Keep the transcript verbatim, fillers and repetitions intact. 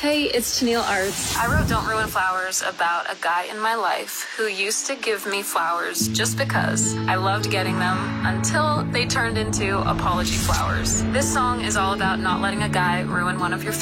Hey, it's Tennille Arts. I wrote Don't Ruin Flowers about a guy in my life who used to give me flowers just because I loved getting them until they turned into apology flowers. This song is all about not letting a guy ruin one of your